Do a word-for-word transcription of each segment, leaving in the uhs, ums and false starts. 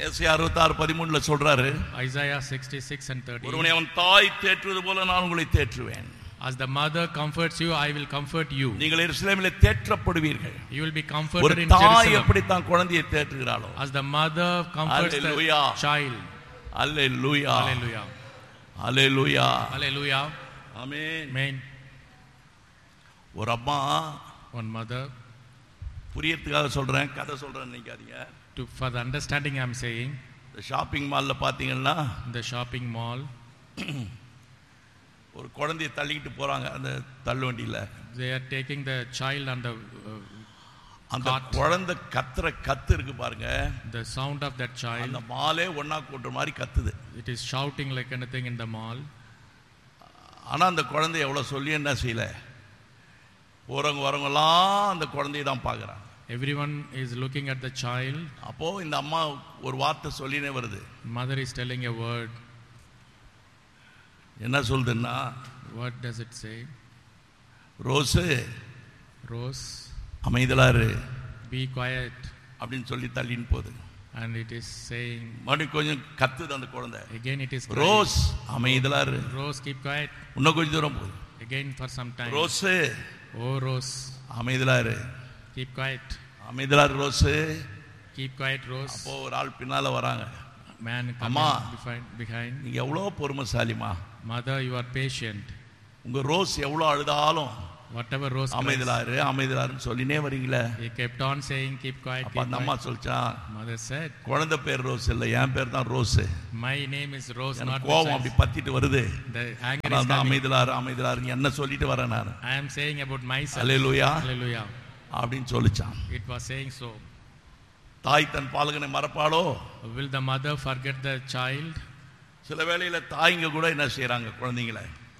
ஏசாயா அறுபத்தாறு பதிமூன்றுல சொல்றாரு, Isaiah sixty-six and thirty. ஒருவனை அவன் தாய் தேற்றுவது போல நான் உங்களை தேற்றுவேன். As the mother comforts you, I will comfort you. நீங்கள் எருசலேமிலே தேற்றப்படுவீர்கள். You will be comforted in Jerusalem. ஒரு தாய் Jerusalem. எப்படி தான் குழந்தையை தேற்றுகிறாளோ, As the mother comforts Hallelujah. the child. Hallelujah, Hallelujah. Hallelujah, Hallelujah. Amen. Amen. ஒரு அம்மா, One mother. புரியறதுக்காக சொல்றேன், கதை சொல்றேன்னு நினைக்காதீங்க. To, for the understanding I am saying, இந்த ஷாப்பிங் மால்ல பாத்தீங்கன்னா in the shopping mall, ஒரு குழந்தையை தள்ளிக்கிட்டு போறாங்க அந்த தள்ளுவண்டியில. they are taking the child on the uh, அந்த குழந்தை கத்துற கத்து இருக்கு பாருங்க, the sound of that child, அந்த மாலே ஒண்ணா கூட்டுற மாதிரி கத்துது. it is shouting like anything in the mall. ஆனா அந்த குழந்தை எவ்வளவு சொல்லி என்ன செய்யல, போறவங்க வரவங்கலாம் அந்த குழந்தையை தான் பார்க்கறாங்க. Everyone is looking at the child. அப்போ இந்த அம்மா ஒரு வார்த்தை சொல்லினே வருது. Mother is telling a word. என்ன சொல்லுதுன்னா, What does it say? Rose, Rose, அமைதியா இரு, be quiet. அப்படின்னு சொல்லி தள்ளின்னு போகுது. And it is saying, மறுபடியும் கொஞ்சம் கத்துது அந்த குழந்தை. again it is crying. Rose, அமைதியா இரு. Rose, keep quiet. இன்னும் கொஞ்சம் தூரம் போகுது. Again for some time. Rose, Oh Rose, அமைதியா இரு. keep quiet. அமைதியா இரு ரோஸ். Keep quiet, Rose. அப்போ ஒரு ஆள் பின்னால வராங்க. Man அம்மா, coming behind. நீங்க எவ்வளவு பொறுமைசாலிமா. Mother, you are patient. உங்க ரோஸ் எவ்வளவு அழுதாலும் Whatever Rose அமைதியா cries, இரு, அமைதியா இருன்னு சொல்லினே வரீங்களே. he kept on saying, keep quiet, அப்ப keep அந்த அம்மா quiet. சொல்லிச்சான், Mother said, குழந்தை பேர் ரோஸ் இல்ல, என் பேர் தான் rose. my name is Rose, not எனக்கு கோபம் அப்படி Rose. பத்திட்டு வருது. The anger is நான் coming. அமைதியா இரு, அமைதியா இரு என்ன சொல்லிட்டு வரேன் நான். I am saying about myself. Hallelujah Hallelujah. அப்படின்னு சொல்லிச்சான். It was saying so. தாய் தன் பாலகனை மறப்பாளோ? Will the mother forget the child? சில வேளையில தாய்ங்க கூட என்ன செய்யறாங்க, குழந்தைகளை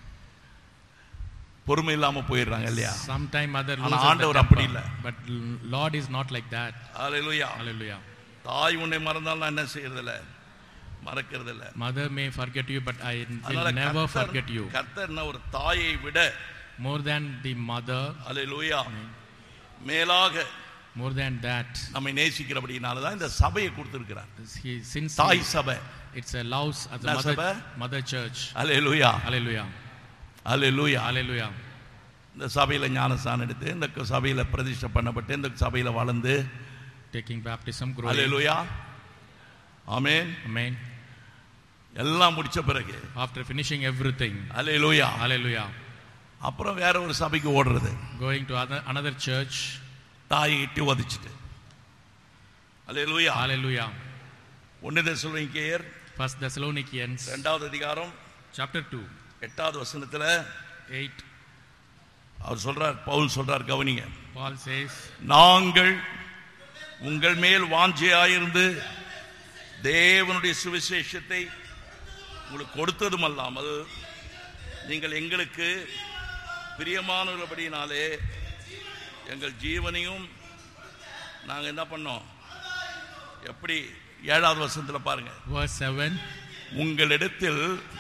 பொறுமை இல்லாம போயிடுறாங்க இல்லையா? Sometime mother ஆனா loses the ஆண்டவர் அப்படி இல்ல. temper. But Lord is not like that. Hallelujah. Hallelujah. தாய் உன்னை மறந்தாலும் நான் என்ன செய்யறது இல்ல, மறக்கிறது இல்ல. Mother may forget you, but I will அதனால never கர்த்தர் forget you. கர்த்தர் என்ன ஒரு தாயை விட More than the mother, அல்லேலூயா மேலாக more than that, நம்மை நேசிக்கிறபடினால தான் இந்த சபையை கொடுத்திருக்கிறார். he since தாய் சபை. it's a loves as a என்ன mother சபை? mother church. அல்லேலூயா, Hallelujah. அல்லேலூயா. Hallelujah. இந்த சபையில ஞானஸ்நானம் எடுத்து, இந்த சபையில பிரதிஷ்டை பண்ணப்பட்டு, இந்த சபையில வளர்ந்து, Taking baptism, growing. அல்லேலூயா, ஆமென். Amen. எல்லாம் முடிச்ச பிறகு After finishing everything, அல்லேலூயா, hallelujah, அப்புறம் வேற ஒரு சபைக்கு ஓடுறது, going to other, another church, தாயை இட்டு உதைச்சிட்டு. அல்லேலூயா. hallelujah. ஒன்று தெசலோனிக்கேயர் First Thessalonians இரண்டாவது அதிகாரம் chapter two, எட்டாவது வசனத்துல eight, அவர் சொல்றார், பவுல் சொல்றார், கவனிங்க. Paul says, நாங்கள் உங்கள் மேல் வாஞ்சையாயிருந்து தேவனுடைய சுவிசேஷத்தை உங்களுக்கு கொடுத்ததும் அல்லாமல் நீங்கள் எங்களுக்கு பிரியமானபடினாலே எங்கள் ஜீவனையும் நாங்கள் என்ன பண்ணோம், எப்படி ஏழாவது வசனத்துல பாருங்க, verse seven, உங்களிடத்தில்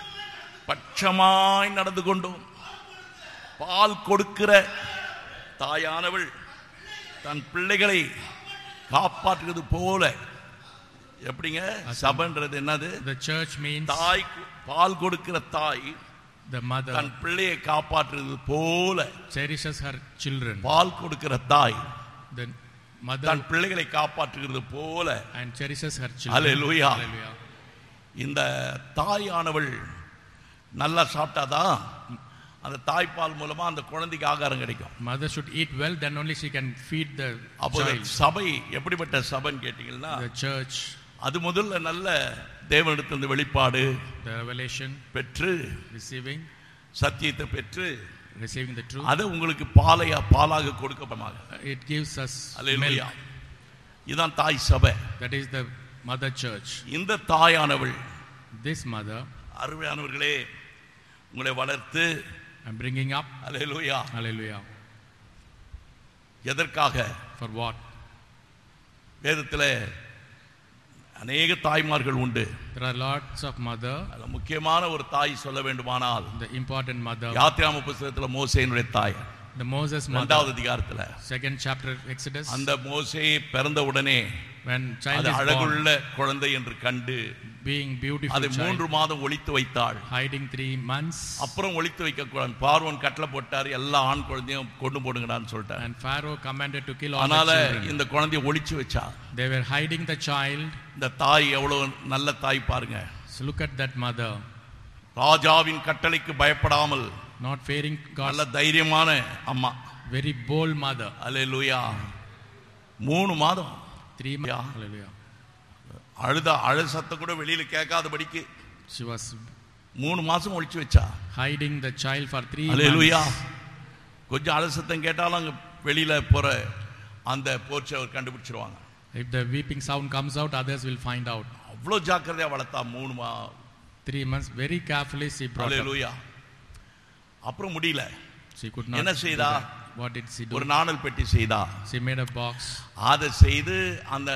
பட்சமாய் நடந்து கொண்டோம். பால் கொடுக்கிற தாயானவள் தன் பிள்ளைகளை காப்பாற்றுவது போல, எப்படிங்க சபைன்றது என்னது? the church means தாய், பால் கொடுக்கிற தாய் the mother தன் பிள்ளையை காப்பாற்றுவது போல, cherishes her children. பால் கொடுக்கிற தாய் The mother தன் பிள்ளைகளை காப்பாற்றுகிறது போல, and cherishes her children. Hallelujah. Hallelujah. இந்த தாயானவள் நல்லா சாப்பிட்டாதான் அந்த தாய்ப்பால் மூலமா அந்த குழந்தைக்கு ஆகாரம் கிடைக்கும். Mother should eat well, then only she can feed the அப்போ child. சபை எப்படிப்பட்ட சபைன்னு கேட்டீங்கன்னா, The church, அது முதல்ல நல்ல தேவனிடத்திலிருந்து வெளிப்பாடு the revelation, பெற்று, receiving, சத்தியத்தை பெற்று, receiving the truth. அது உங்களுக்கு பாலையா பாலாக கொடுக்கப்பமாக. It gives us hallelujah. milk. இதுதான் தாய் சபை. That is the mother church. இந்த தாயானவள், This mother, அருமையானவர்களே, உங்களை வளர்த்து, I'm bringing up. Hallelujah, Hallelujah. எதற்காக? For what? வேதத்தில் அநேக தாய்மார்கள் உண்டு. There are lots of mother. அதுல முக்கியமான ஒரு தாய் சொல்ல வேண்டுமானால், The important mother, யாத்திராம புத்தகத்தில் மோசேயினுடைய தாய், the Moses இரண்டாவது mother. அதிகாரத்தில் Second chapter Exodus. அந்த மோசே பிறந்த உடனே When child அது is born, அழகுள்ள குழந்தை என்று கண்டு being beautiful அதை child, மூன்று மாதம் ஒளித்து வைத்தாள். hiding three months, அப்புறம் ஒளித்து வைக்க கூடாது. பார்வோன் கட்டளை போட்டார், எல்லா ஆண் குழந்தையும் கொண்டு போடுங்கடான்னு சொல்லிட்டார். and Pharaoh commanded to kill all the அதனால children. இந்த குழந்தையை ஒளிச்சு வச்சா. They were hiding the child. இந்த தாய் எவ்வளவு நல்ல தாய் பாருங்க. So look at that mother, ராஜாவின் கட்டளைக்கு பயப்படாமல் not fearing நல்ல God, தைரியமான அம்மா. very bold mother. அல்லேலூயா. மூணு மாதம் Three months. Hallelujah. அழுத அழு சத்தம் கூட வெளியில கேட்காதபடிக்கு She was மூணு மாசம் ஒளிச்சு வச்சா. hiding the child for three hallelujah. months. கொஞ்சம் அழு சத்தம் கேட்டாலும் அங்க வெளியில போற அந்த போர்ச்சை அவர் கண்டுபிடிச்சிருவாங்க. If the weeping sound comes out, others will find out. அவ்வளோ ஜாக்கிரதையா வளர்த்தா மூணு மா Three months, very carefully she brought up. அல்லேலூயா. அப்புறம் முடியல. She could not என்ன do செய்தா? that. What did she do? ஒரு நாணல் பெட்டி செய்தா. She made a box. அதை செய்து அந்த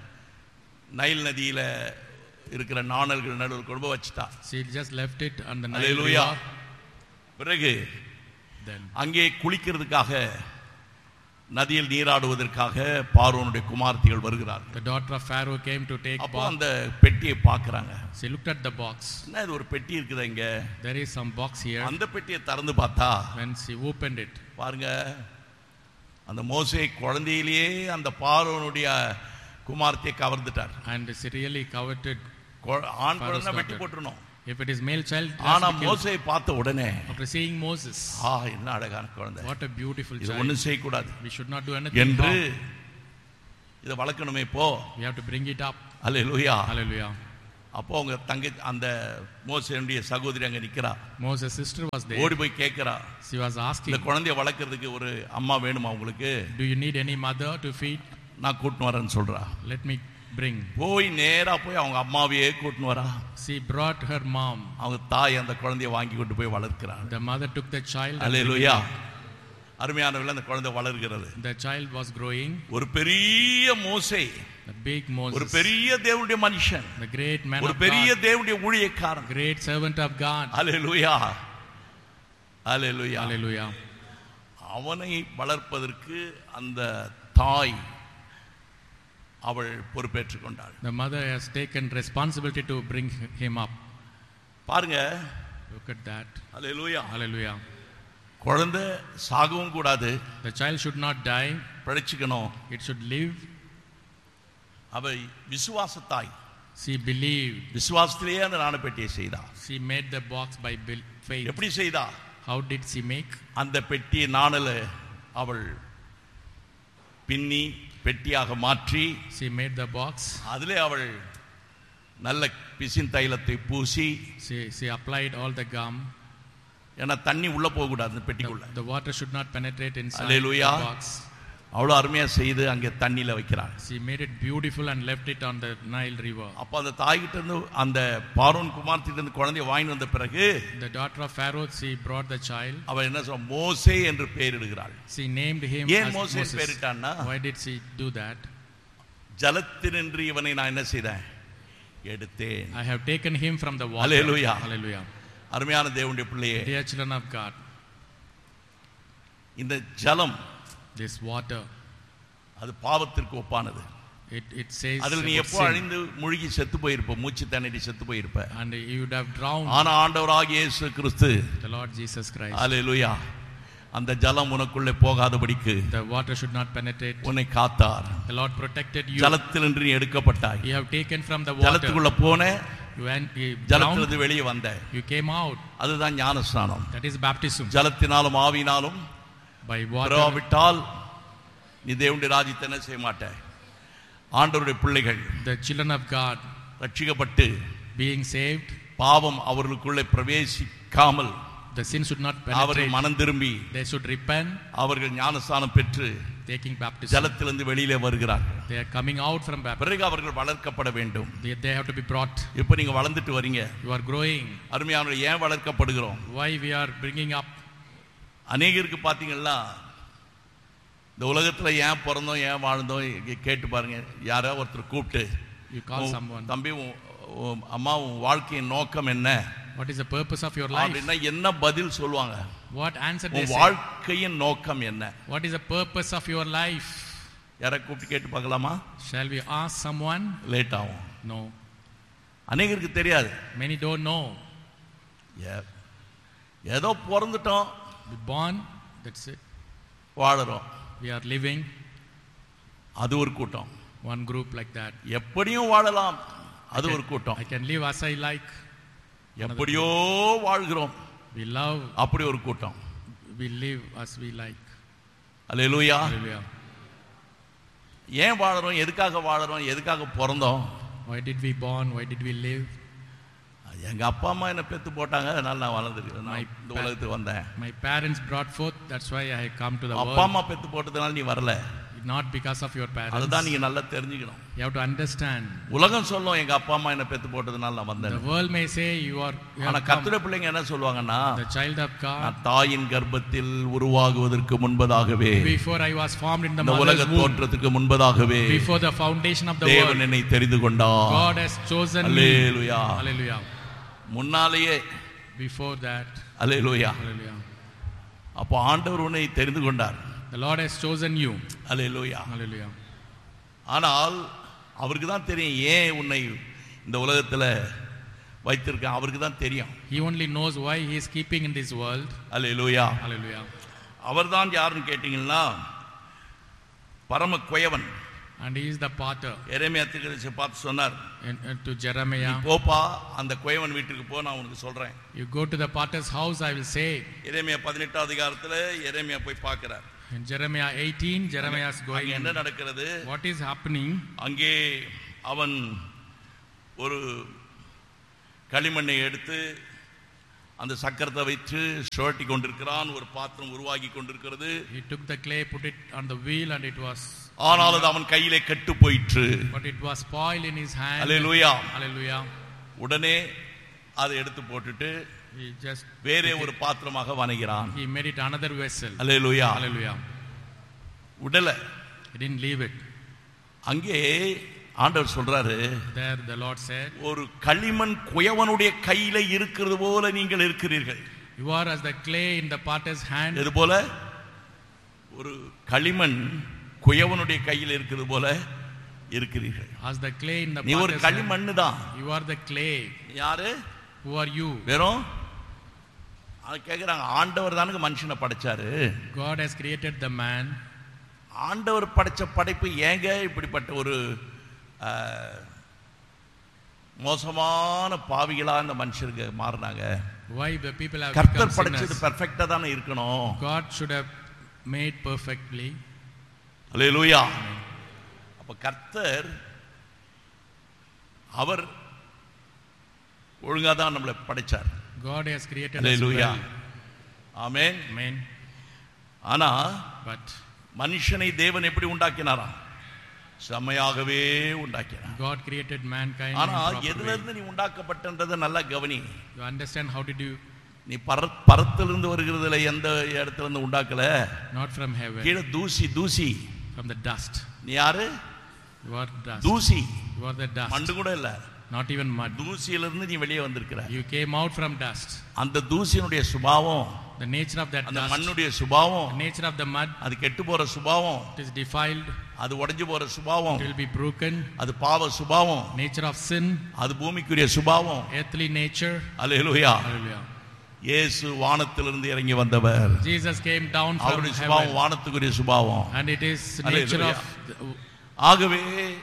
நைல் நதியில இருக்கிற நாணல்கள் நடுவில் கொண்டு போய் வச்சுட்டா. She just left it on the Nile hallelujah. river. பிறகு Then அங்கே குளிக்கிறதுக்காக நதியில் நீராடுவதற்காக பார்வோனுடைய குமார்த்திகள் வருகிறார்கள். the daughter of Pharaoh came to take அப்போ bath. அந்த பெட்டியை பார்க்கறாங்க. She looked at the box. என்ன இது ஒரு பெட்டி இருக்குதா இங்க? There is some box here. அந்த பெட்டியை திறந்து பார்த்தா When she opened it, பாருங்க, அந்த மோசே குழந்தையிலேயே அந்த பார்வோனுடைய குமார்த்தியை கவர்ந்துட்டார். and she really coveted. கொ- ஆண் Pharaoh's குழந்தை வெட்டி daughter. போட்டுறணும். If it is male child, it ஆனா has to be killed. மோசேயை பார்த்த உடனே After seeing Moses, ஆ என்ன அழகான குழந்தை, what a beautiful இது child. ஒண்ணும் செய்யக்கூடாது We should not do anything என்று wrong. இதை வளர்க்கணுமே இப்போ. We have to bring it up. Hallelujah. Hallelujah. அப்போ அவங்க தங்கை அந்த மோசேனுடைய சகோதரி அங்க நிக்கிறா. Moses' sister was there. ஓடி போய் கேட்கிறா, She was இந்த asking, குழந்தைய வளர்க்கறதுக்கு ஒரு அம்மா வேணுமா உங்களுக்கு? do you need any mother to feed? நான் கூட்டின்னு வரேன்னு சொல்றா. Let me bring. போய் நேரா போய் அவங்க அம்மாவையே கூட்டின்னு வரா. She brought her mom. அவங்க தாய் அந்த குழந்தைய வாங்கி கொண்டு போய் வளர்க்கிறாங்க. The mother took the child. and அல்லேலூயா. அருமையானவர்களே, அந்த குழந்தை வளர்கிறது. the child was growing. ஒரு பெரிய மோசே, The big ஒரு Moses, பெரிய தேவனுடைய மனுஷன், the great man ஒரு of பெரிய God, தேவனுடைய ஊழியக்காரன். great servant of God. Hallelujah. Hallelujah. Hallelujah. அவனை வளர்ப்பதற்கு அந்த தாய் அவள் பொறுப்பேற்றுக் கொண்டாள். The mother has taken responsibility to bring him up. பாருங்க, Look at that. Hallelujah. Hallelujah. குழந்தை சாகவும் கூடாது, The child should not die. பிழைச்சுக்கணும். It should live. அவ விசுவாசத்தாய், She believed. விசுவாசத்திலேயே அந்த நாணப்பெட்டியை செய்தா. She made the box by bel- faith. எப்படி செய்தா? How did she make? அந்த பெட்டி நாணல அவள் பின்னி பெட்டியாக மாற்றி She made the box. அதிலே அவள் நல்ல பிசின் தைலத்தை பூசி, She, she applied all the gum. ஏன்னா தண்ணி உள்ள போக கூடாது அந்த பெட்டிக்குள்ள. The, the water should not penetrate inside Hallelujah. the box. அவ்வளோ அருமையா செய்து அங்கே தண்ணியில வைக்கிறாள். She made it beautiful and left it on the Nile river. அப்ப அந்த தாய்கிட்ட இருந்து அந்த பார்வோன் குமார்த்திட்ட இருந்து குழந்தைய வாங்கி வந்த பிறகு The daughter of Pharaoh, she brought the child. அவ என்ன சொல்ற, மோசே என்று பெயரிடுகிறாள். She named him ஏன் as மோசே Moses. பெயரிட்டான்னா, Why did she do that? ஜலத்தினின்று இவனை நான் என்ன செய்தேன், எடுத்தேன். I have taken him from the water. Hallelujah. Hallelujah. அருமையான தேவனுடைய பிள்ளையே, Dear children of God, இந்த ஜலம் this water, அது பாவத்திற்கு ஒப்பானது. it, it says அதில் நீ about எப்போ sin. அழிந்து முழுகி செத்து போயிருப்ப, மூச்சு திணறி செத்து போயிருப்ப. And you would have drowned. ஆனா ஆண்டவராகிய இயேசு கிறிஸ்து, The Lord Jesus Christ. அல்லேலூயா, அந்த ஜலம் உனக்குள்ளே போகாதபடிக்கு The water should not penetrate. உன்னை காத்தார். The Lord protected you. ஜலத்திலிருந்து நீ எடுக்கப்பட்டாய். You have taken from the water. ஜலத்துக்குள்ள போன, You went, you drowned. ஜலத்திலிருந்து வெளியே வந்த. You came out. அதுதான் ஞானஸ்நானம். That is baptism. ஜலத்தினாலும் ஆவினாலும் By water. பிறவாவிட்டால் நீ தேவனுடைய ராஜ்யத்தை என்ன செய்ய மாட்டாய். ஆண்டவருடைய பிள்ளைகள் The children of God ரட்சிக்கப்பட்டு being saved, பாவம் அவர்களுக்குள்ளே பிரவேசிக்காமல் the sin should not அவர்கள் penetrate. மனம் திரும்பி They should repent, அவர்கள் ஞானஸ்நானம் பெற்று taking baptism. ஜலத்திலிருந்து வெளியிலே வருகிறார்கள். They are coming out from baptism. பிறகு அவர்கள் வளர்க்கப்பட வேண்டும். They, they have to be brought. இப்போ நீங்க வளர்ந்துட்டு வரீங்க. You are growing. அருமையானவர்களே, ஏன் வளர்க்கப்படுகிறோம்? Why we are bringing up? அநேகருக்கு பார்த்தீங்கன்னா, இந்த உலகத்துல ஏன் பிறந்தோம் ஏன் வாழ்ந்தோம் கேட்டு பாருங்க. யாரோ ஒருத்தர் கூப்பிட்டு, You call someone. தம்பி உன்- உன் அம்மா உன் வாழ்க்கையின் நோக்கம் என்ன What is the purpose of your life? அப்படின்னா என்ன பதில் சொல்லுவாங்க? What answer they உன் say? வாழ்க்கையின் நோக்கம் என்ன? What is the purpose of your life? யாரை கூப்பிட்டு கேட்டு பார்க்கலாமா? Shall we ask someone? Late ஆகும். No. அநேகருக்கு தெரியாது. Many don't know. ஏதோ பிறந்துட்டோம், We born, that's it. வாழறோம். We are living. அது ஒரு கூட்டம். One group like that. எப்படியும் வாழலாம், அது ஒரு கூட்டம். I can live as I like. எப்படியோ வாழ்கிறோம், We love. அப்படி ஒரு கூட்டம். We live as we like. Hallelujah. Hallelujah. ஏன் வாழறோம், எதுக்காக வாழறோம், எதுக்காக பிறந்தோம்? Why did we born? Why did we live? எங்க அப்பா அம்மா என்ன பெத்து போட்டாங்க, அதனால நான் வளர்ந்துருக்கேன், நான் இந்த உலகத்துக்கு வந்தேன். My parents brought forth, that's why I come to the world. அப்பா அம்மா பெத்து போட்டதுனால நீ வரல. Not because of your parents. அதுதான் நீங்க நல்லா தெரிஞ்சுக்கணும். You have to understand. உலகம் சொல்லும் எங்க அப்பா அம்மா என்ன பெத்து போட்டதுனால நான் வந்தேன். The world may say you are. ஆனா கர்த்தருடைய பிள்ளைங்க என்ன சொல்வாங்கன்னா, the child of God. நான் தாயின் கர்ப்பத்தில் உருவாகுவதற்கு முன்பதாகவே, before I was formed in the mother's womb, இந்த உலக தோற்றத்துக்கு முன்பதாகவே, before the foundation of the world, தேவன் என்னை தெரிந்து கொண்டார். God has chosen me. Hallelujah. Hallelujah. முன்னாலேயே, before that. Hallelujah. Hallelujah. அப்ப ஆண்டவர் உன்னை தெரிந்து கொண்டார். The Lord has chosen you. Hallelujah. Hallelujah. ஆனால் அவருக்கு தான் தெரியும் ஏன் உன்னை இந்த உலகத்துல வைத்திருக்கான், அவருக்கு தான் தெரியும். He only knows why he is keeping in this world. Hallelujah. Hallelujah. அவர்தான் யாருன்னு கேட்டீங்கன்னா, பரம குயவன். And he is the potter. எரேமியா தீர்க்கதரிசி பார்த்து சொன்னார், to Jeremiah, போப்பா அந்த குயவன் வீட்டுக்கு போ, நான் உனக்கு சொல்றேன். You go to the potter's house, I will say. எரேமியா பதினெட்டாம் அதிகாரத்துல எரேமியா போய் பார்க்கிறார். In Jeremiah eighteen, Jeremiah is going. என்ன நடக்கிறது? What is happening? அங்கே அவன் ஒரு களிமண்ணை எடுத்து அந்த சக்கரத்தை வைத்து சுழட்டி கொண்டிருக்கிறான், ஒரு பாத்திரம் உருவாகி கொண்டிருக்கிறது. He took the clay, put it on the wheel, and it was. ஆனால் அது அவன் கையிலே கெட்டு போயிற்று. But it was spoiled in his hand. Hallelujah. Hallelujah. உடனே அதை எடுத்து போட்டுட்டு he just வேறே ஒரு பாத்திரமாக வணைகிறான். He made it another vessel. Hallelujah. Hallelujah. உடல. He didn't leave it. அங்கே ஆண்டவர் சொல்றாரு, there the Lord said, ஒரு களிமண் குயவனுடைய கையில இருக்கிறது போல நீங்கள் இருக்கிறீர்கள். You are as the clay in the potter's hand. இது போல ஒரு களிமண் குயவனுடைய கையில் இருக்கிறது போல இருக்கிறீர்கள். As the clay in the நீ ஒரு potter's களிமண் தான். You are the clay. யாரு? Who are you? வெறும் அது கேக்குறாங்க, ஆண்டவர் தானுங்க மனுஷனை படைச்சாரு. God has created the man. ஆண்டவர் படைச்ச படைப்பு ஏங்க இப்படிப்பட்ட ஒரு மோசமான பாவிகளா இந்த மனுஷருக்கு மாறினாங்க? Why the people have become sinners? கர்த்தர் படைச்சது பெர்ஃபெக்ட்டா தான இருக்கணும். God should have made perfectly. Hallelujah. அப்ப கர்த்தர் அவர் ஒழுங்கா தான் நம்மளை படைச்சார். God has created us Hallelujah. well. Amen. Amen. ஆனா But மனுஷனை தேவன் எப்படி உண்டாக்கினாரா? செம்மையாகவே உண்டாக்கினார். God created mankind. ஆனா எதுல இருந்து நீ உண்டாக்கப்பட்டன்றத நல்லா கவனி. You understand how did you? நீ பரத்திலிருந்து வருகிறதுல எந்த இடத்துல இருந்து உண்டாக்கல. Not from heaven. கீழ தூசி தூசி. From the dust. நீ யாரு? You are dust. தூசி. You are the dust. மண்ணு கூட இல்ல. Not even mud. தூசியில இருந்து நீ வெளியே வந்திருக்கிற. You came out from dust. அந்த தூசியினுடைய சுபாவம், the nature of that அந்த dust, மண்ணுடைய சுபாவம், the nature of the mud, அது கெட்டு போற சுபாவம், it is defiled, அது உடைஞ்சு போற சுபாவம், it will be broken, அது பாவ சுபாவம், nature of sin, அது பூமிக்குரிய சுபாவம், earthly nature. அல்லேலூயா. Hallelujah. இயேசு வானத்திலிருந்து இறங்கி வந்தவர். Jesus came down from அவருடைய சுபாவம் heaven, வானத்துக்குரிய சுபாவம், and it is nature of the, ஆகவே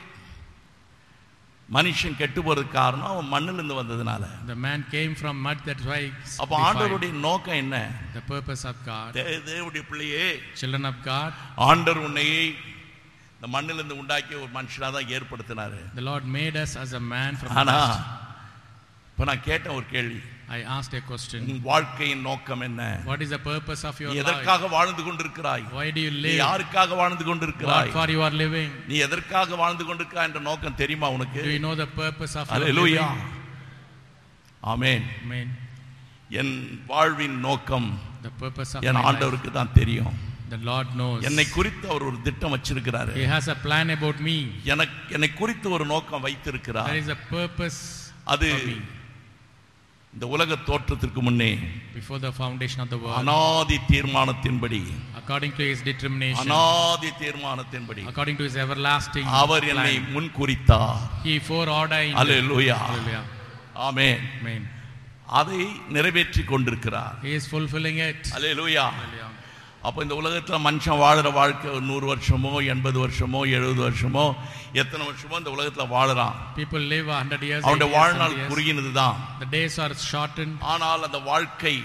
மனுஷன் கெட்டு போறதுக்கு காரணம் அவன் மண்ணில இருந்து வந்ததனால. the man came from mud, that's why. அப்ப ஆண்டவருடைய நோக்கம் என்ன? The purpose of God. தேவனுடைய பிள்ளையே, children of God, ஆண்டவர் உன்னை இந்த மண்ணில இருந்து உண்டாக்கிய ஒரு மனுஷனா தான் ஏற்படுத்தினாரு. the Lord made us as a man from ஆனா dust. இப்ப நான் கேட்ட ஒரு கேள்வி, I asked a question. உன் வாழ்க்கையின் நோக்கம் என்ன? What is the purpose of your life? எதற்காக வாழ்ந்து கொண்டிருக்கிறாய்? Why do you நீ live? யாருக்காக வாழ்ந்து கொண்டிருக்கிறாய்? What for you are living? நீ எதற்காக வாழ்ந்து கொண்டிருக்கிறாய் என்ற நோக்கம் தெரியுமா உனக்கு? Do you know the purpose of your hallelujah. living? Amen. Amen. என் வாழ்வின் நோக்கம் The purpose of N my life, ஆண்டவருக்கு தான் தெரியும். the Lord knows. என்னை குறித்து அவர் ஒரு திட்டம் வச்சிருக்கிறாரு. He has a plan about me. எனக்கு என்னை குறித்து ஒரு நோக்கம் வைத்திருக்கிறார். There is a purpose அது for me. இந்த உலக தோற்றத்திற்கு முன்னே before the foundation of the world, அநாதி தீர்மானத்தின்படி, according to his determination, அநாதி தீர்மானத்தின்படி according to his everlasting அவர் என்னை முன்குறித்தார். he foreordained. Hallelujah. Hallelujah. Amen. Amen. அதை நிறைவேற்றி கொண்டிருக்கிறார். He is fulfilling it. Hallelujah. Hallelujah. அப்போ இந்த உலகத்துல மனுஷன் வாழுற வாழ்க்கை நூறு வருஷமோ எண்பது வருஷமோ எழுபது வருஷமோ எத்தனை வருஷமோ இந்த உலகத்துல வாழுறான். People live a hundred years. அவனுடைய வாழ்நாள் குறுகினதுதான். The days are shortened. ஆனால் அந்த வாழ்க்கை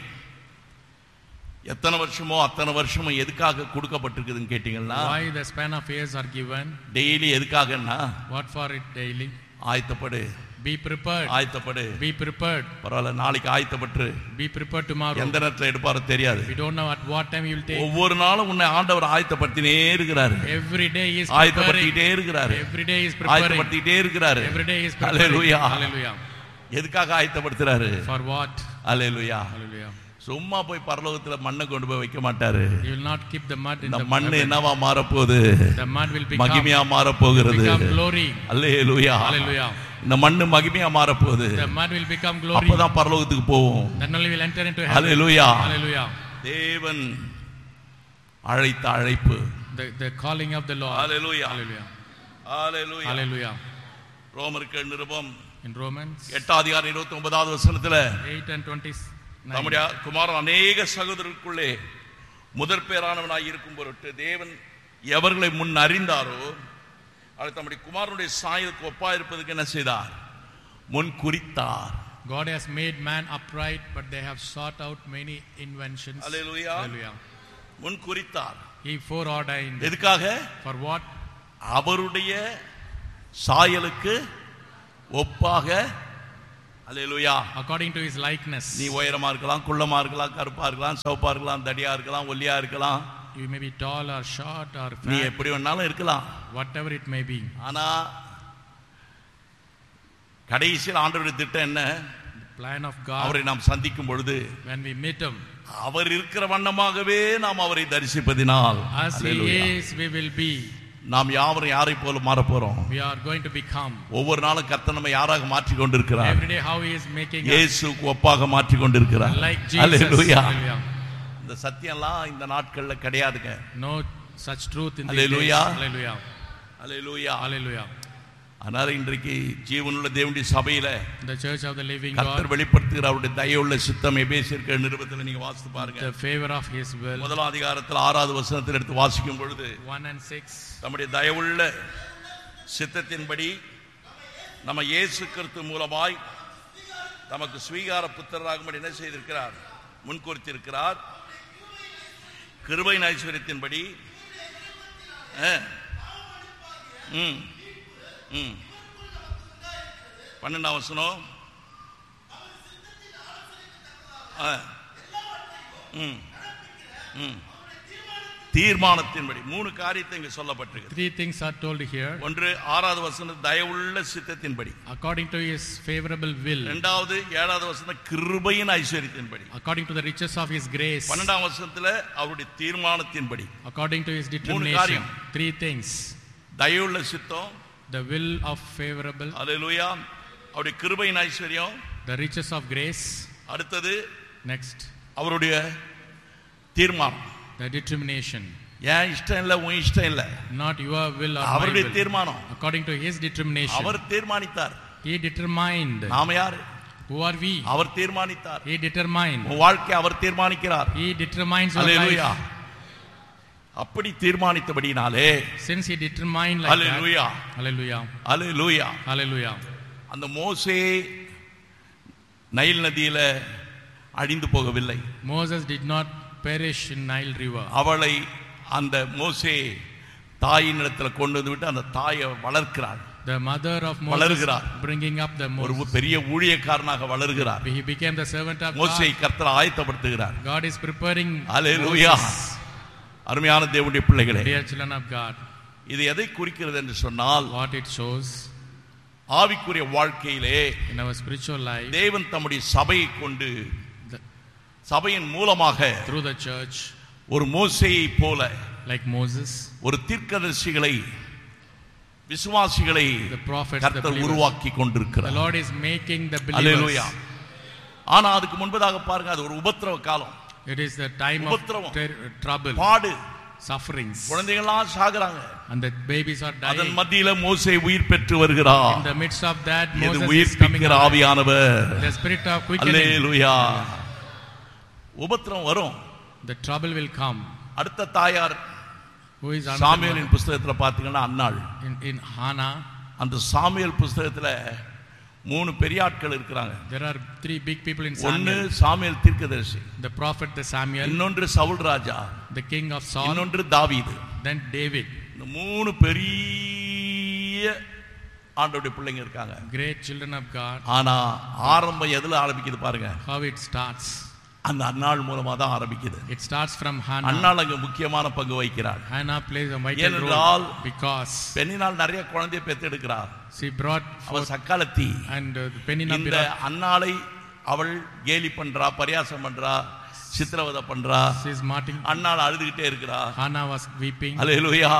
எத்தனை வருஷமோ அத்தனை வருஷமும் எதுக்காக கொடுக்கப்பட்டிருக்குதுன்னு கேட்டீங்கன்னா, Why the span of years are given? Daily எதுக்காகன்னா, What for it daily? ஆயத்தப்படு, Be prepared. ஆயத்தப்படு. Be prepared. பரவாயில்ல, நாளைக்கு ஆயத்தப்பட்டு. Be prepared tomorrow. எந்த நேரத்தில் எடுப்பாரோ தெரியாது. We don't know at what time you will take. ஒவ்வொரு நாளும் உன்னை ஆண்டவர் ஆயத்தப்படுத்தினே இருக்கிறாரு. Every day he is ஆயத்தப்படுத்திட்டே இருக்கிறாரு. Every day he is preparing. ஆயத்தப்படுத்திட்டே இருக்கிறாரு. Every day he is preparing. Hallelujah. Hallelujah. எதுக்காக ஆயத்தப்படுத்துறாரு? For what? Hallelujah. Hallelujah. சும்மா போய் பரலோகத்துல மண்ணை கொண்டு போய் வைக்க மாட்டாரு. He will not keep the mud in இந்த the மண்ணு என்னவா மாற போகுது? The mud will become மகிமையா மாற போகிறது. become glory. அல்லேலூயா. Hallelujah. இந்த மண்ணு மகிமையா மாற போகுது. The mud will become glory. அப்பதான் பரலோகத்துக்கு போவோம். Then only will enter into heaven. Hallelujah. Hallelujah. தேவன் அழைத்த அழைப்பு. The the calling of the Lord. Hallelujah. Hallelujah. Hallelujah. Hallelujah. ரோமருக்கு நிருபம் In Romans எட்டாம் அதிகாரம் இருபத்தி ஒன்பதாவது வசனத்துல eight and twenty-nine. நம்முடைய குமாரன் அநேக சகோதரருக்குள்ளே முதற் பேரானவனாய் இருக்கும் பொருட்டு தேவன் எவர்களை முன் அறிந்தாரோ அவர் தம்முடைய குமாரனுடைய சாயலுக்கு ஒப்பா இருப்பதற்கு என்ன செய்தார்? முன் குறித்தார். God has made man upright, but they have sought out many inventions. Hallelujah. Hallelujah. முன் குறித்தார். He foreordained. எதுக்காக? For what? அவருடைய சாயலுக்கு ஒப்பாக. அல்லேலூயா. According to his likeness. நீ உயரமா இருக்கலாம், குள்ளமா இருக்கலாம், கருப்பா இருக்கலாம், சவுப்பா இருக்கலாம், தடியா இருக்கலாம், ஒல்லியா இருக்கலாம். You may be tall or short or நீ fat. எப்படி வேணாலும் இருக்கலாம். Whatever it may be. ஆனா கடைசியில் ஆண்டவருடைய திட்டம் என்ன? The plan of God. அவரை நாம் சந்திக்கும் பொழுது When we meet him, அவர் இருக்கிற வண்ணமாகவே நாம் அவரை தரிசிப்பதினால் as he is, we will be. நாம் யாவரும் யாரை போல மாற போறோம்? We are going to become. ஒவ்வொரு நாளும் கர்த்தர் நம்மை யாராக மாற்றி கொண்டிருக்கிறார்? Every day how he is making us இயேசுவுக்கு ஒப்பாக மாற்றி கொண்டிருக்கிறார். like Jesus. அல்லேலூயா. Hallelujah. இந்த சத்தியம்லாம் இந்த நாட்கள்ல கிடையாதுங்க. No such truth in these Hallelujah. days. Hallelujah. Hallelujah. Hallelujah. அதனால இன்றைக்கு ஜீவனுள்ள தேவனுடைய சபையில The church of the living கர்த்தர் God, வெளிப்படுத்துகிற அவருடைய தயவுள்ள சித்தம் எபேசியர் நிருபத்தில் நீங்க வாசித்து பாருங்க. the favor of his will. முதலாம் அதிகாரத்தில் ஆறாவது வசனத்தில் எடுத்து வாசிக்கும் பொழுது one and six. நம்முடைய தயவுள்ள சித்தத்தின்படி நம்ம இயேசு கிறிஸ்து மூலமாய் நமக்கு ஸ்வீகார புத்திரராகும்படி என்ன செய்திருக்கிறார்? முன்குறித்திருக்கிறார். கிருபையின் ஐஸ்வரியத்தின்படி ம் ம் பன்னெண்டாம் வசனம். ம் ம் தீர்மானத்தின்படி மூணு காரியத்தை இங்க சொல்லப்பட்டிருக்கு. Three things are told here. ஒன்று ஆறாவது வசனம் தயவுள்ள சித்தத்தின்படி, according to his favorable will. இரண்டாவது ஏழாவது வசனம் கிருபையின் ஐஸ்வரியத்தின்படி, according to the riches of his grace. பன்னெண்டாம் வசனத்துல அவருடைய தீர்மானத்தின்படி, according to his determination. Three things. தயவுள்ள சித்தம், the will of favorable. அல்லேலூயா. அவருடைய கிருபையின் ஐஸ்வரியம், the riches of grace. அடுத்தது next அவருடைய தீர்மானம், the determination. ஏன் இஷ்டம் இல்ல உன் இஷ்டம் இல்ல, not your will or அவருடைய my will. தீர்மானம், according to his determination. Our தீர்மானித்தார். he determined. நாம யாரு? who are we? Our தீர்மானித்தார். he determined. உன் வாழ்க்கை அவர் தீர்மானிக்கிறார். he determines your hallelujah. life. அப்படி தீர்மானித்தபடினாலே, since he determined like hallelujah, that. hallelujah. Hallelujah. hallelujah. அந்த மோசே Nile நதியில அழிந்து போகவில்லை. Moses did not perish in Nile river. அவளை அந்த மோசே தாயின் இடத்துல கொண்டு வந்து விட்டு அந்த தாயை வளர்க்கிறார். the mother of Moses வளர்கிறார். bringing up the ஒரு Moses. பெரிய ஊழியக்காரனாக வளர்கிறார். he became the servant of மோசேயை God. கர்த்தர் ஆயத்தப்படுத்துகிறார். God is preparing hallelujah. Moses. அருமையான தேவனுடைய பிள்ளைகளே, dear children of God, இது எதை குறிக்கிறது என்று சொன்னால், what it shows ஆவிக்குரிய வாழ்க்கையிலே in our spiritual life, தேவன் தம்முடைய சபையை கொண்டு the, சபையின் மூலமாக through the church, ஒரு மோசேயை போல like Moses, ஒரு தீர்க்கதரிசிகளை விசுவாசிகளை the prophets, the கர்த்தர் believers. உருவாக்கி The கொண்டிருக்கிறார். Lord is making the hallelujah. believers. ஆனா அதுக்கு முன்பதாக பாருங்க, அது ஒரு உபத்திரவ காலம். It is the time of ter- trouble, பாடு, sufferings, குழந்தைகள்லாம் சாகுறாங்க. and the babies are dying. அதன் மத்தியில மோசே உயிர் பெற்று வருகிறார். In the midst of that, இது Moses is உயிர்ப்பிக்கிற coming alive. ஆவியானவர். The spirit of quickening. அல்லேலூயா. உபத்திரம் வரும். The trouble will come. அடுத்த தாயார் Who is another சாமுவேலின் புத்தகத்துல பாத்தீங்கன்னா அன்னாள். in in Hannah? அந்த சாமுவேல் புத்தகத்துல மூணு பெரிய ஆட்கள் இருக்கிறாங்க. There are three big people in ஒன்னு Samuel. சாமுவேல் தீர்க்கதரிசி, The prophet, the Samuel, இன்னொன்று சவுல் ராஜா, the king of Saul, இன்னொன்று தாவீது. then David. இந்த மூணு பெரிய ஆண்டவருடைய பிள்ளைங்க இருக்காங்க. Great children of God. ஆனா ஆரம்பம் எதுல ஆரம்பிக்குது பாருங்க. How it starts. அந்த அன்னாள் மூலமா தான் ஆரம்பிக்குது. It starts from Hannah. அன்னாள் அங்க முக்கியமான பங்கு வகிக்கிறாள். Hannah plays a vital ஏனென்றால் role because பெண்ணினால் நிறைய குழந்தையை பெற்றெடுக்கிறார். she brought அவள் forth, சக்காலத்தி. and uh, Penina இந்த brought, அன்னாளை அவள் கேலி பண்றா, பரியாசம் பண்றா, சித்திரவதை பண்றா. she is martyring. அன்னாள் அழுதுகிட்டே இருக்கிறா. Hannah was weeping. அல்லேலூயா.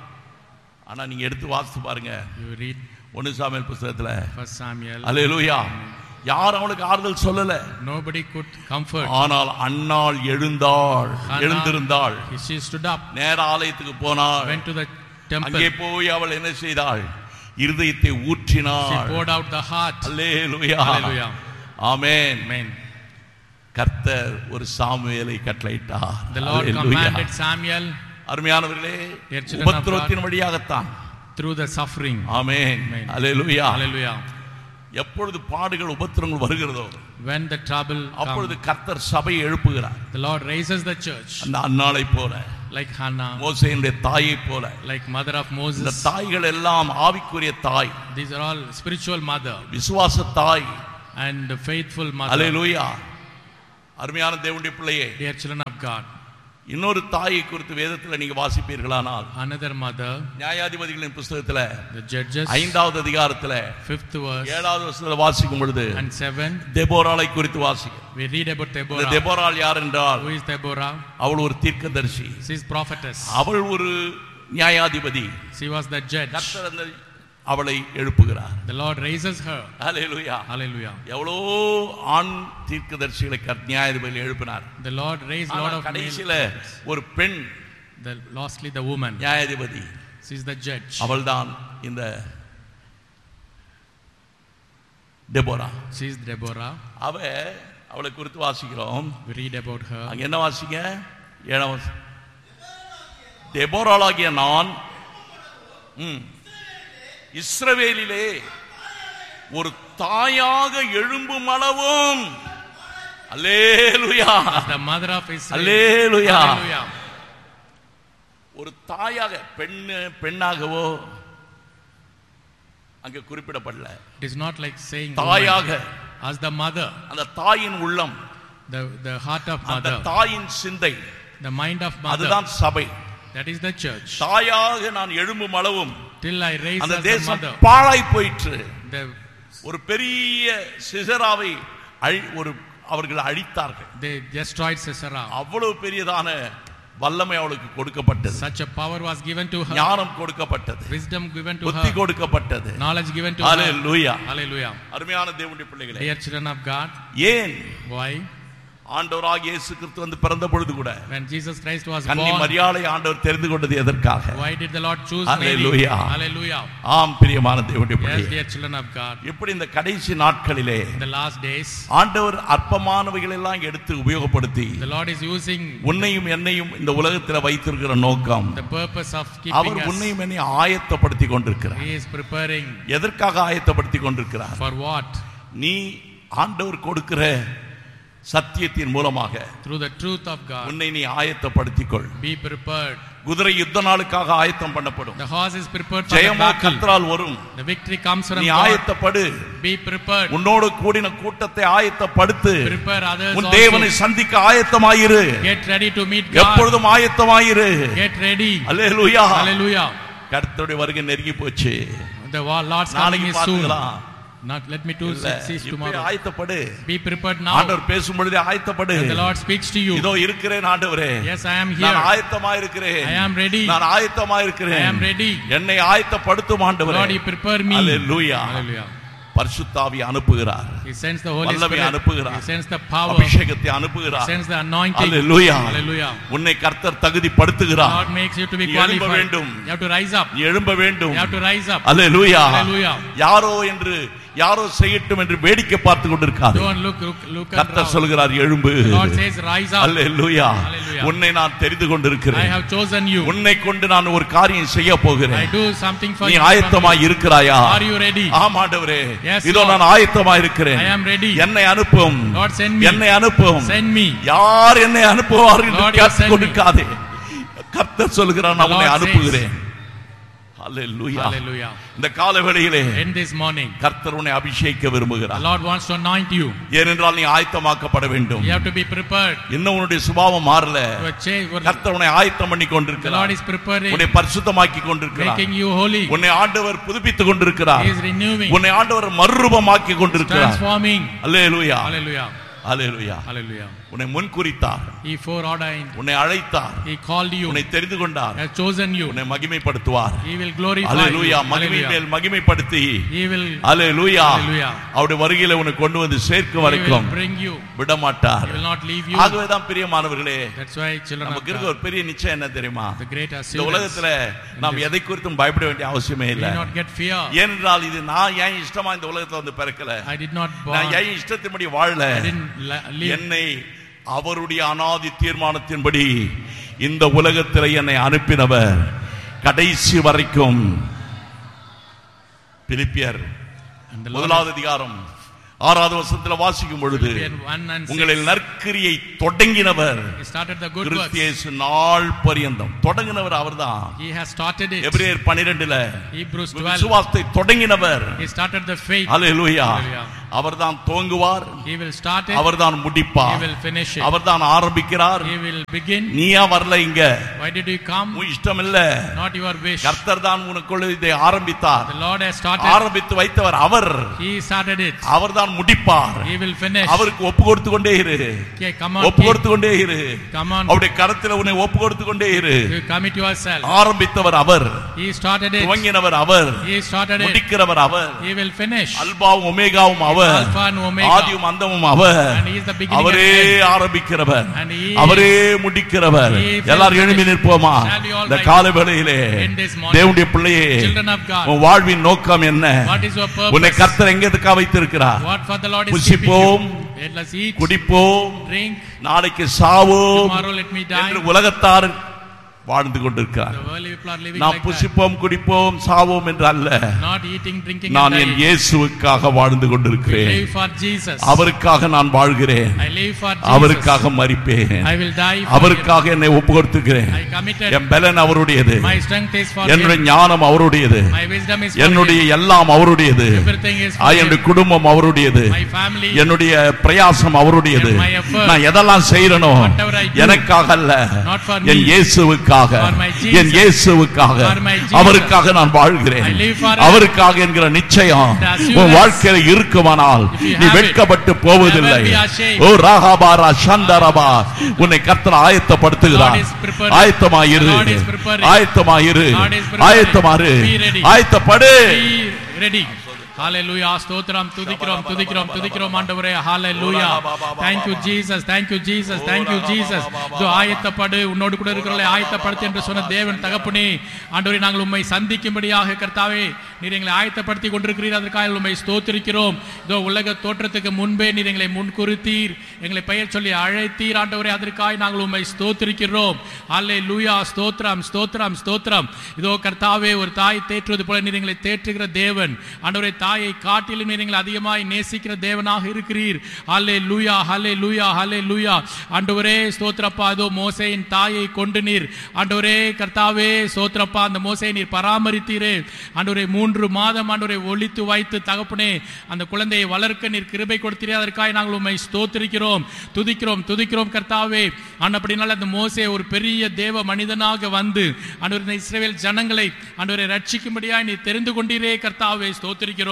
ஆனா நீங்க எடுத்து வாசித்து பாருங்க, You read ஒன்னு சாமுவேல் புத்தகத்துல. First Samuel. அல்லேலூயா. யார் அவளுக்கு ஆறுதல் சொல்லல. Nobody could comfort. ஆனால் அன்னாள் எழுந்தாள், Hannah, எழுந்திருந்தாள், she stood up, நேர ஆலயத்துக்கு போனாள். went to the temple. அங்கே போய் அவள் என்ன செய்தாள்? இருதயத்தை She ஊற்றினாள். poured out the heart. Hallelujah. Hallelujah. Amen. Amen. கர்த்தர் ஒரு சாமுவேலை கட்டளையிட்டார். The Lord hallelujah. commanded Samuel அருமையானவர்களே, Dear children of உபத்திரவத்தின் வழியாகத்தான். through the suffering. Amen. Amen. Hallelujah. Hallelujah. எப்பொழுது பாடுகள் உபத்திரங்கள் வருகிறதோ When the trouble அப்பொழுது comes, கர்த்தர் சபையை எழுப்புகிறார். the Lord raises the church அந்த அன்னாளை போல, like Hannah, மோசேயுடைய தாயை போல. like mother of இந்த Moses. தாய்கள் எல்லாம் ஆவிக்குரிய தாய், These are all spiritual mother விசுவாச தாய். and faithful mother. அல்லேலூயா. அருமையான தேவனுடைய பிள்ளையே, Dear children of God, இன்னொரு தாயை குறித்து வேதத்துல நீங்க வாசிப்பீர்களானால் another mother, நியாயாதிபதிகளின் புத்தகத்துல the Judges, ஐந்தாவது அதிகாரத்துல fifth verse ஏழாவது வசனத்துல வாசிக்கும் பொழுது and seven, தெபோராளை குறித்து வாசிக்கும். we read about இந்த Deborah. தெபோராள் யார் என்றால், Who is Deborah? அவள் ஒரு தீர்க்கதரிசி, She is prophetess. அவள் ஒரு நியாயாதிபதி. She was the judge. கர்த்தர் அந்த அவளை எழுப்புகிறார். The Lord raises her. Hallelujah. Hallelujah. எவ்வளோ ஆண் தீர்க்கதரிசிகளை நியாயாதிபதிகள் எழுப்பினார். The Lord raised a lot of male கடைசியில prophets. ஒரு பெண் The lastly the woman. நியாயாதிபதி, She is the judge. அவள்தான் இந்த டெபோரா. She is Deborah. அவ அவளை குறித்து வாசிக்கிறோம். We read about her. அங்க என்ன வாசிங்க? ஏழாம் வசனம். டெபோராளாகிய நான் ம், இஸ்ரவேலிலே ஒரு தாயாக எழும்பும் அளவும். அல்லேலூயா. As the mother of Israel. Hallelujah. Hallelujah. ஒரு தாயாக, பெண் பெண்ணாகவோ அங்க குறிப்பிடப்படல. It is not like saying தாயாக, woman. As the mother, அந்த தாயின் உள்ளம், the the heart of அந்த mother, தாயின் சிந்தை, the mind of mother. அதுதான் சபை. That is the church. தாயாக நான் எழும்பும் அளவும் Till I raise அந்த as the தேசம் mother. பாழாய் போயிற்று. The, ஒரு பெரிய சிசராவை அழி- ஒரு அவர்கள் அழித்தார்கள். they destroyed Sisera. அவ்வளவு பெரியதான வல்லமை அவளுக்கு கொடுக்கப்பட்டது. Such a power was given to her. ஞானம் கொடுக்கப்பட்டது, Wisdom given to புத்தி her. கொடுக்கப்பட்டது. Knowledge given to her. Hallelujah. Hallelujah. அருமையான தேவனுடைய பிள்ளைகளே, Dear children of God, ஏன் why? ஆண்டவராகிய இயேசு கிறிஸ்து வந்து பிறந்த பொழுது கூட When Jesus Christ was கன்னி born, மரியாளை ஆண்டவர் தெரிந்து கொண்டது எதற்காக? why did the Lord choose Mary? Hallelujah. Hallelujah. ஆம் பிரியமான தேவனுடைய Yes, பிள்ளைகளே, dear children of God, இப்படி இந்த கடைசி நாட்களிலே in the last days, ஆண்டவர் அற்பமானவைகள் எல்லாம் எடுத்து உபயோகப்படுத்தி the Lord is using உன்னையும் என்னையும் இந்த உலகத்தில் வைத்திருக்கிற நோக்கம், the purpose of keeping our us. உன்னையும் என்னை ஆயத்தப்படுத்தி கொண்டிருக்கிறார். He is preparing எதற்காக ஆயத்தப்படுத்தி கொண்டிருக்கிறார்? for what? நீ ஆண்டவர் கொடுக்கிற சத்தியத்தின் மூலமாக Through the truth of God. உன்னை நீ ஆயத்தப்படுத்திக் கொள். Be prepared. குதிரை யுத்த நாளுக்காக ஆயத்தம் பண்ணப்படும். The horse is prepared for the ஜெயமோ battle. கர்த்தரால் வரும். The victory comes from நீ God. ஆயத்தப்படு. Be prepared. உன்னோடு கூடின கூட்டத்தை ஆயத்தப்படுத்து. Prepare others உன் also. தேவனை சந்திக்க ஆயத்தமாயிரு. Get ready to meet God. எப்பொழுதும் ஆயத்தமாயிரு. Get ready. அல்லேலூயா. Hallelujah. கர்த்தருடைய வருகை நெருங்கி போச்சு. The Lord's coming நாளைக்கு is soon. பார்த்துக்கலாம். Not let me to cease இப்பவே tomorrow. ஆயத்தப்படு. Be prepared now. ஆண்டவர் பேசும் பொழுதே ஆயத்தப்படு. When the Lord speaks to you. இதோ இருக்கிறேன் ஆண்டவரே. Yes, I am here. நான் ஆயத்தமா இருக்கிறேன். I am ready. நான் ஆயத்தமா இருக்கிறேன். I am ready. என்னை ஆயத்தப்படுத்தும் ஆண்டவரே. Lord, you prepare me. Hallelujah. Hallelujah. பரிசுத்தாவியை அனுப்புகிறார். He sends the Holy வல்லமை Spirit. அனுப்புகிறார். He sends the power. அபிஷேகத்தை அனுப்புகிறார். He sends the anointing. Hallelujah. Hallelujah. உன்னை கர்த்தர் தகுதிப்படுத்துகிறார். God makes you to be நீ எழும்ப qualified. வேண்டும். You have to rise up. நீ எழும்ப வேண்டும். You have to rise up. Hallelujah. Hallelujah. யாரோ என்று யாரோ செய்யட்டும் என்று வேடிக்கை பார்த்து கொண்டிருக்காதே. Don't look look look கர்த்தர் சொல்கிறார் எழும்பு. God says rise up. Hallelujah. Hallelujah. உன்னை நான் தெரிந்து கொண்டிருக்கிறேன். I have chosen you. உன்னை கொண்டு நான் ஒரு காரியம் செய்ய போகிறேன். I do something for நீ you. ஆயத்தமாய் இருக்கிறாயா? Are you ready? ஆம் ஆண்டவரே. Yes, இதோ Lord. நான் ஆயத்தமாய் இருக்கிறேன். I am ready. என்னை அனுப்பும். Lord send me. என்னை அனுப்பும். Send me. யார் என்னை அனுப்புவார் என்று Lord, you கேட்டுக் send me. கொண்டிருக்காதே. கர்த்தர் சொல்கிறார் நான் The உன்னை Lord அனுப்புகிறேன். Hallelujah. Hallelujah. இந்த காலவேளையிலே In this morning, கர்த்தர் உன்னை அபிஷேகிக்க the விரும்புகிறார். Lord wants to anoint you. ஏனென்றால் நீ ஆயத்தமாக்கப்பட வேண்டும். You have to be prepared. இன்னும் உன்னுடைய சுபாவம் மாறல. To change. கர்த்தர் உன்னை ஆயத்தம் பண்ணி The Lord கொண்டிருக்கிறார். is preparing, உன்னை பரிசுத்தமாக்கி கொண்டிருக்கிறார். making you holy. உன்னை ஆண்டவர் புதுப்பித்துக் கொண்டிருக்கிறார். He is renewing, உன்னை ஆண்டவர் மறுரூபமாக்கி கொண்டிருக்கிறார். transforming. அல்லேலூயா. Hallelujah. அல்லேலூயா. Hallelujah. உன்னை முன்குறித்தார். He foreordained. உன்னை அழைத்தார். He called you. உன்னை தெரிந்து கொண்டார். Has chosen you. உன்னை மகிமைப்படுத்துவார். He will glorify hallelujah. you. மகிமை Hallelujah. மேல் மகிமைப்படுத்தி He will. Hallelujah Hallelujah. அவருடைய வருகையில உன்னை கொண்டு வந்து சேர்க்கும் He will வரைக்கும் bring you. விட மாட்டார். He will not leave you. ஆகவேதான் பிரியமானவர்களே, That's why children of நமக்கு இருக்க God, ஒரு பெரிய நிச்சயம் என்ன தெரியுமா? the great இந்த assurance. உலகத்துல நாம் எதை குறித்தும் பயப்பட வேண்டிய அவசியமே We இல்லை. did not get fear. ஏனென்றால் இது நான் ஏன் இஷ்டமா இந்த உலகத்துல வந்து பிறக்கல. I did not நான் born. ஏன் இஷ்டத்தின்படி வாழல. I didn't la- live. என்னை அவருடைய அனாதி தீர்மானத்தின்படி இந்த உலகத்தில் என்னை அனுப்பினவர் கடைசி வரைக்கும். பிலிப்பியர் And the Lord முதலாவது அதிகாரம் ஆறாவது வசனத்தில் வாசிக்கும் பொழுது Philippians one and six. உங்களில் நற்கிரியை தொடங்கினவர் He started the good works. கிறிஸ்து இயேசு நாள் பரியந்தம் தொடங்கினவர் அவர்தான். He has started it. எபிரேயர் பன்னிரண்டுல Hebrews twelve. விசுவாசத்தை தொடங்கினவர். He started the faith. Hallelujah. Hallelujah. அவர்தான் துவங்குவார். He will start it. அவர்தான் He முடிப்பார். will finish it. அவர்தான் ஆரம்பிக்கிறார். He will begin. நீயா வரல இங்க. Why did you come? உன் இஷ்டம் இல்ல. Not your wish. கர்த்தர் தான் உனக்குள்ள இதை ஆரம்பித்தார். The Lord has started. ஆரம்பித்து வைத்தவர் அவர். He started it. அவர்தான் முடிப்பார். He will finish. அவருக்கு ஒப்பு கொடுத்து கொண்டே இரு. Okay, come on. ஒப்பு keep- கொடுத்து கொண்டே இரு. Come on. அவருடைய கரத்தில் உன்னை ஒப்பு கொடுத்து கொண்டே இரு. You commit yourself. ஆரம்பித்தவர் our. He started it. துவங்கினவர் our. He started it. முடிக்கிறவர் our. He will finish. அல்பாவும் ஒமேகாவும் our. Alpha and Omega. ஆதியும் அந்தமும் அவர். And he is the beginning அவரே and end. ஆரம்பிக்கிறவர். And he அவரே முடிக்கிறவர். He will எல்லாரும் எழும்பி finish. நிற்போமா? Shall we all இந்த rise? காலை வேளையிலே In this morning. தேவனுடைய பிள்ளையே, Children of God. உன் வாழ்வின் நோக்கம் என்ன? What is your purpose? உன்னை கர்த்தர் எங்கேதுக்கா வைத்திருக்கிறார்? What for the Lord is keeping புசிப்போம், you? Let us eat, குடிப்போம், drink. நாளைக்கு சாவோம் Tomorrow let me die. என்று உலகத்தார் வாழ்ந்து கொண்டிருக்கிறார். The worldly people are living நாம் like that. புசிப்போம், குடிப்போம், சாவோம் என்று அல்ல. Not eating, drinking, நான் and என் dying. இயேசுவுக்காக வாழ்ந்து I கொண்டிருக்கிறேன். live for Jesus. அவருக்காக நான் வாழ்கிறேன். I live for Jesus. அவருக்காக மரிப்பேன். I will die for அவருக்காக என்னை ஒப்பு கொடுத்துக்கிறேன். him. I committed. என் பலன் அவருடையது. My strength is for என்னுடைய him. ஞானம் அவருடையது. My wisdom is for என்னுடைய him. எல்லாம் அவருடையது. Everything is ah, for him. என்னுடைய குடும்பம் அவருடையது. My family. என்னுடைய பிரயாசம் அவருடையது. And my effort. நான் எதெல்லாம் செய்யறனோ Whatever I do. எனக்காக அல்ல, Not for me. என் இயேசுவுக்காக, For my Jesus. என் இயேசுவுக்காக, For my Jesus. அவருக்காக நான் வாழ்கிறேன். I live for him. அவருக்காக என்கிற நிச்சயம் The assurance. உன் வாழ்க்கையில இருக்குமானால் If you நீ have it, வெட்கப்பட்டு போவதில்லை. never be ashamed. ஓ ராகாபாரா சந்தரபா, உன்னை கர்த்தர் ஆயத்தப்படுத்துகிறார். The Lord is preparing. ஆயத்தமாயிரு, The Lord is preparing. ஆயத்தமாயிரு, The Lord is preparing. ஆயத்தமாரு, Be ready. ஆயத்தப்படு. Be ready. Hallelujah. ஸ்தோத்திரம், துதிக்கிறோம், துதிக்கிறோம், துதிக்கிறோம் ஆண்டவரே. Hallelujah. Thank you Jesus. Thank you Jesus. Thank you Jesus. இதோ ஆயத்தப்படு, உன்னோடு கூட இருக்கிறவர்களை ஆயத்தப்படுத்து என்று சொன்ன தேவன் தகப்பனே, ஆண்டவரே நாங்கள் உம்மை சந்திக்கும்படியாக கர்த்தாவே நீர் எங்களை ஆயத்தப்படுத்தி கொண்டிருக்கிறீர். அதற்காக உம்மை ஸ்தோத்திரிக்கிறோம். இதோ உலக தோற்றத்துக்கு முன்பே நீர் எங்களை முன்குறித்தீர், எங்களை பெயர் சொல்லி அழைத்தீர் ஆண்டவரே. அதற்காக நாங்கள் உம்மை ஸ்தோத்திரிக்கிறோம். ஹல்லேலூயா. ஸ்தோத்திரம், ஸ்தோத்திரம், ஸ்தோத்திரம். இதோ கர்த்தாவே ஒரு தாய் தேற்றுவது போல நீர் எங்களை தேற்றுகிற தேவன் ஆண்டவரே. தாயை காட்டிலும் நீங்கள் அதிகமாய் நேசிக்கிற தேவனாக இருக்கிறீர். ஹல்லேலூயா, ஹல்லேலூயா, ஹல்லேலூயா. ஆண்டவரே ஸ்தோத்திரப்பா. அதோ மோசேயின் தாயை கொண்டு நீர் ஆண்டவரே கர்த்தாவே ஸ்தோத்திரப்பா அந்த மோசேயை நீர் பராமரித்தீரே ஆண்டவரே. மூன்று மாதம் ஆண்டவரை ஒளித்து வைத்து தகப்பனே அந்த குழந்தையை வளர்க்க நீர் கிருபை கொடுத்தீரே. அதற்காக நாங்கள் உம்மை ஸ்தோத்திரிக்கிறோம், துதிக்கிறோம், துதிக்கிறோம் கர்த்தாவே. அப்படினால அந்த மோசே ஒரு பெரிய தேவ மனிதனாக வந்து ஆண்டவரே இஸ்ரவேல் ஜனங்களை ஆண்டவரை ரட்சிக்கும்படியாய் நீர் தெரிந்து கொண்டீரே கர்த்தாவே. ஸ்தோத்திரிக்கிறோம்.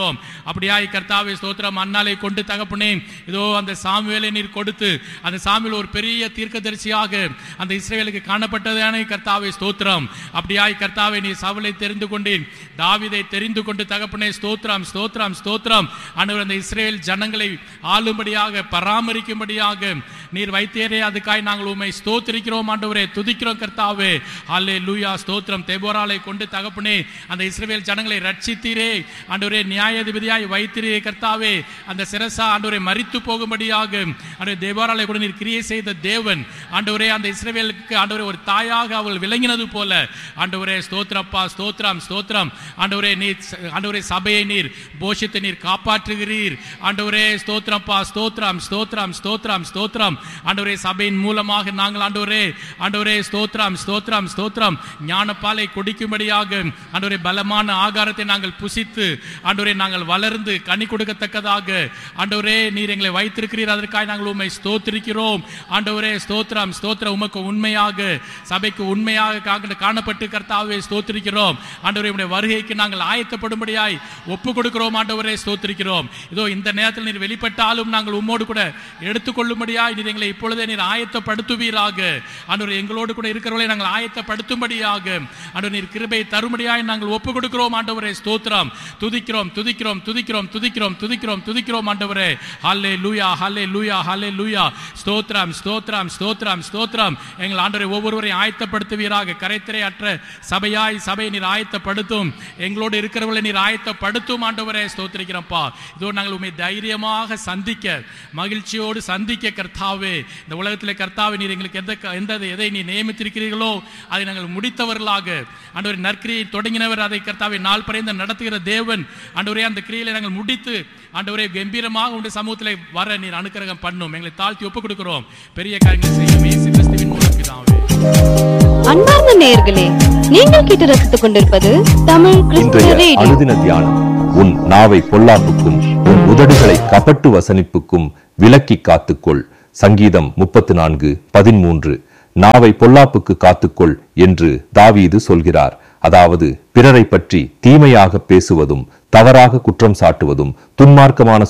பார்க்கிறோம். அப்படியாய் கர்த்தாவே ஸ்தோத்திரம், அன்னாலை கொண்டு தகப்பனே இதோ அந்த சாமுவேலை நீர் கொடுத்து அந்த சாமுவேல் ஒரு பெரிய தீர்க்கதரிசியாக அந்த இஸ்ரவேலுக்கு காணப்பட்டதானே கர்த்தாவே ஸ்தோத்திரம். அப்படியாய் கர்த்தாவே நீர் சவுலை தெரிந்து கொண்டேன், தாவீதை தெரிந்து கொண்டு தகப்பனே ஸ்தோத்திரம் ஸ்தோத்திரம் ஸ்தோத்திரம். ஆண்டவரே அந்த இஸ்ரவேல் ஜனங்களை ஆளும்படியாக பராமரிக்கும்படியாக நீர் வைத்தீரே, அதுக்காய் நாங்கள் உம்மை ஸ்தோத்திரிக்கிறோம் ஆண்டவரே, துதிக்கிறோம் கர்த்தாவே. ஹல்லேலூயா ஸ்தோத்திரம். தெபோராளை கொண்டு தகப்பனே அந்த இஸ்ரவேல் ஜனங்களை ரட்சித்தீரே ஆண்டவரே, நியாயாதிபதியாய் வைத்தீரே கர்த்தாவே. அந்த சிரசா ஆண்டவரே மரித்து போகும்படியாக ஆண்டவரே தெபோராளை கூட நீர் கிரியை செய்த தேவன் ஆண்டவரே, அந்த இஸ்ரவேலுக்கு ஆண்டவரே ஒரு தாயாக அவள் விளங்கினது போல ஆண்டவரே ஸ்தோத்திரப்பா ஸ்தோத்திரம் ஸ்தோத்திரம். ஆண்டவரே நீர் ஆண்டவரே சபையை நீர் போஷித்து நீர் காப்பாற்றுகிறீர் ஆண்டவரே ஸ்தோத்திரப்பா ஸ்தோத்திரம் ஸ்தோத்திரம் ஸ்தோத்திரம் ஸ்தோத்திரம். ஆண்டவரே சபையின் மூலமாக நாங்கள் ஆண்டவரே ஆண்டவரே ஸ்தோத்திரம் ஸ்தோத்திரம் ஸ்தோத்திரம் ஞானப்பாலை குடிக்கும்படியாக ஆண்டவரே பலமான ஆகாரத்தை நாங்கள் புசித்து ஆண்டவரே நாங்கள் வளர்ந்து கனி கொடுக்கத்தக்கதாக ஆண்டவரே நீர் எங்களை வைத்திருக்கிறீர், அதற்காக நாங்கள் உம்மை ஸ்தோத்திரிக்கிறோம் ஆண்டவரே ஸ்தோத்திரம் ஸ்தோத்திரம். உமக்கு உண்மையாக சபைக்கு உண்மையாக காணப்பட்டு கர்த்தாவே ஸ்தோத்திரிக்கிறோம் ஆண்டவரே. உம்முடைய வருகைக்கு நாங்கள் ஆயத்தப்படும்படியாய் ஒப்பு கொடுக்கிறோம் ஆண்டவரே ஸ்தோத்திரிக்கிறோம். இதோ இந்த நேரத்தில் நீர் வெளிப்பட்டாலும் நாங்கள் உம்மோடு கூட எடுத்துக்கொள்ளும்படியாய் நீர் எங்களை இப்பொழுதே நீர் ஆயத்தப்படுத்துவீராக ஆண்டவரே. எங்களோடு கூட இருக்கிறவர்களை நாங்கள் ஆயத்தப்படுத்தும்படியாக ஆண்டவரே நீர் கிருபை தரும்படியாய் நாங்கள் ஒப்பு கொடுக்கிறோம் ஆண்டவரே ஸ்தோத்திரம். துதிக்கிறோம் துதிக்கிறோம் துதிக்கிறோம் துதிக்கிறோம் துதிக்கிறோம் துதிக்கிறோம் ஆண்டவரே. ஹல்லேலூயா ஹல்லேலூயா ஹல்லேலூயா ஸ்தோத்திரம் ஸ்தோத்திரம் ஸ்தோத்திரம் ஸ்தோத்திரம். எங்கள் ஆண்டவரே ஒவ்வொருவரையும் ஆயத்தப்படுத்துவீராக. கரைத்திரை அற்ற சபையாய் சபையை நீர் ஆயத்தப்படுத்தும், எங்களோடு இருக்கிறவர்களை நீர் ஆயத்தப்படுத்தும் ஆண்டவரே ஸ்தோத்திரிக்கிறோம்ப்பா. இதோ நாங்கள் உம்மை தைரியமாக சந்திக்க மகிழ்ச்சியோடு சந்திக்க கர்த்தாவே இந்த உலகத்தில் கர்த்தாவே நீர் எங்களுக்கு எந்த எந்த எதை நீ நியமித்திருக்கிறீர்களோ அதை நாங்கள் முடித்தவர்களாக ஆண்டவரே நற்கிரியை தொடங்கினவர் அதை கர்த்தாவே நாள் பறைந்த நடத்துகிற தேவன் ஆண்டவரே அந்த கிரியை நாங்கள் முடித்து ஆண்டவரே கம்பீரமாக உடைய சமூகத்தில் வர நீர் அனுக்கிரகம் பண்ணும். எங்களை தாழ்த்தி ஒப்புக் கொடுக்கிறோம். பெரிய காரியங்களை செய்யும் இயேசு கிறிஸ்துவின் மூலம் பிதாவே. அன்பார்ந்த நேயர்களே, நீங்கள் கேட்டு ரசித்துக் கொண்டிருப்பது தமிழ் கிறிஸ்துவ ரேடியோ. அனுதின தியானம். உன் நாவை பொல்லாப்புக்கும் உன் உதடுகளை கபட்டு வசனிப்புக்கும் விலக்கி காத்துக்கொள். சங்கீதம் முப்பத்து நான்கு பதிமூன்று. நாவை பொல்லாப்புக்கு காத்துக்கொள் என்று தாவீது சொல்கிறார். அதாவது பிறரை பற்றி தீமையாக பேசுவதும் தவறாக குற்றம் சாட்டுவதும் துன்மார்க்கமான